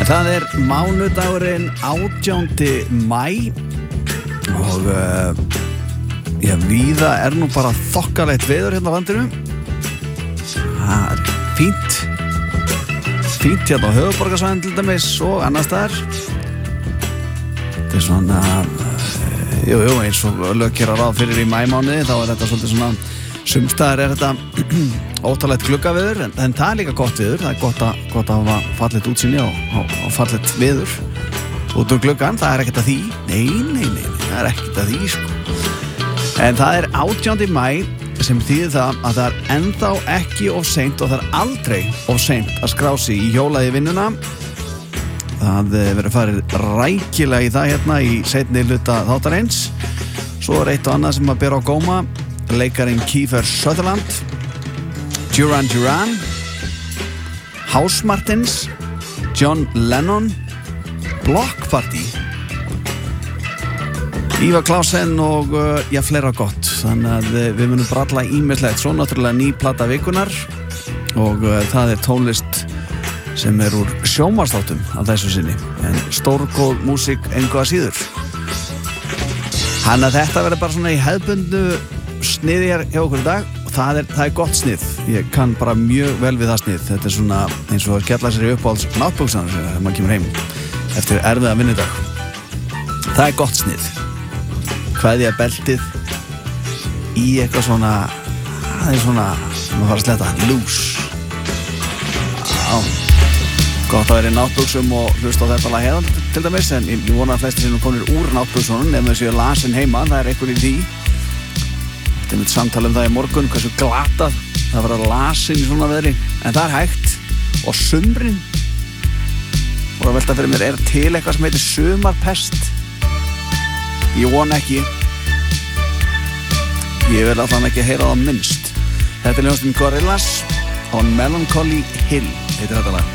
Það mánudagurinn 18. maí og víða nú bara þokkalegt veður hérna á landinu. Það fínt hérna á höfuðborgarsvæðinu til dæmis og annars staðar. Þetta svona eins og lög gera ráð fyrir í maímánuði, þá þetta svolítið svona sumstaðar þetta ótrúlegt gluggaveður, en það líka gott veður. Það gott að hafa fallet útsýni og fallet veður út gluggan. Það ekkert að því. Nei, það ekkert að því sko. En það 18. maí sem þýðir það að það ennþá ekki of seint og það aldrei of seint að skrá sig í hjólað í vinnuna. Það verður farið rækilega í það hérna í seinni hluta þáttarins. Svo eitt og annað sem að bera á góma. Leikarinn Kiefer Sutherland, Duran Duran, House Martins, John Lennon, Block Party, Ívar Klausen og fleira gott. Þannig að við munum bralla ýmislegt. Svo náttúrulega ný plata vikunar og það tónlist sem úr sjónvarpsþáttum af þessu sinni, en stórgóð músík engu að síður. Þannig að þetta verður bara svona í hefðbundnu sniði hér hjá okkur í dag og það gott snið. Ég kann bara mjög vel við það snið. Þetta svona eins og að skella sér í uppáhalds náttbuksanar þegar maður kemur heim eftir erfiða vinnudag. Það gott snið. Kveðja beltið í eitthvað svona, það svona maður fara að sletta loose. Gott að vera í náttbuksum og hlusta á þetta lag hérna til dæmis, en ég vona að flestir sem komnir úr náttbuksunum ef þessi lasin heima, það einhver í því. Þetta mitt samtala það í morgun, hversu glatað það vera lasin í svona veðri, en það hægt. Og sumrin og að velta fyrir mér, til eitthvað sem heitir sumarpest? Ég vona ekki. Ég vil allan ekki heyra það minnst. Þetta hljómsveitin Gorillaz og Melancholy Hill heitir þetta lag.